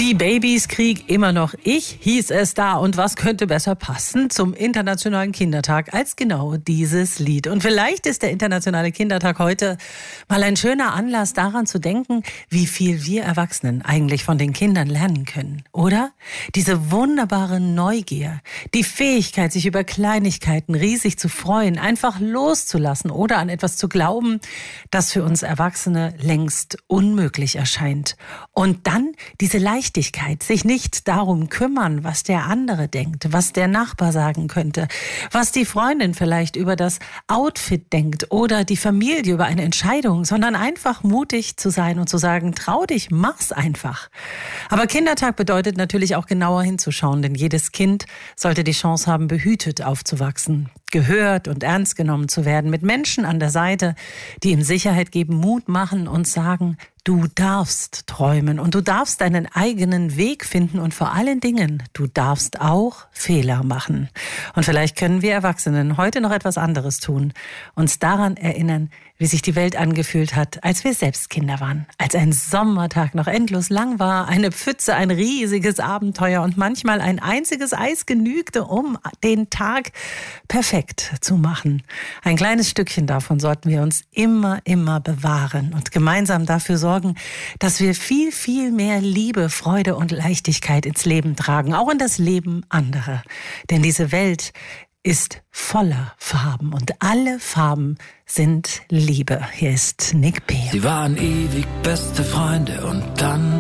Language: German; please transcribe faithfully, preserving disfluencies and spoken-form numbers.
Die Babys, Krieg, immer noch ich, hieß es da. Und was könnte besser passen zum Internationalen Kindertag als genau dieses Lied? Und vielleicht ist der Internationale Kindertag heute mal ein schöner Anlass, daran zu denken, wie viel wir Erwachsenen eigentlich von den Kindern lernen können, oder? Diese wunderbare Neugier, die Fähigkeit, sich über Kleinigkeiten riesig zu freuen, einfach loszulassen oder an etwas zu glauben, das für uns Erwachsene längst unmöglich erscheint. Und dann diese Leichtigkeit, sich nicht darum kümmern, was der andere denkt, was der Nachbar sagen könnte, was die Freundin vielleicht über das Outfit denkt oder die Familie über eine Entscheidung, sondern einfach mutig zu sein und zu sagen, trau dich, mach's einfach. Aber Kindertag bedeutet natürlich auch genauer hinzuschauen, denn jedes Kind sollte die Chance haben, behütet aufzuwachsen, gehört und ernst genommen zu werden, mit Menschen an der Seite, die ihm Sicherheit geben, Mut machen und sagen, du darfst träumen und du darfst deinen eigenen Weg finden und vor allen Dingen, du darfst auch Fehler machen. Und vielleicht können wir Erwachsenen heute noch etwas anderes tun, uns daran erinnern, wie sich die Welt angefühlt hat, als wir selbst Kinder waren. Als ein Sommertag noch endlos lang war, eine Pfütze, ein riesiges Abenteuer und manchmal ein einziges Eis genügte, um den Tag perfekt zu machen. Ein kleines Stückchen davon sollten wir uns immer, immer bewahren und gemeinsam dafür sorgen, dass wir viel, viel mehr Liebe, Freude und Leichtigkeit ins Leben tragen, auch in das Leben anderer. Denn diese Welt ist voller Farben und alle Farben sind Liebe. Hier ist Nick P. Sie waren ewig beste Freunde und dann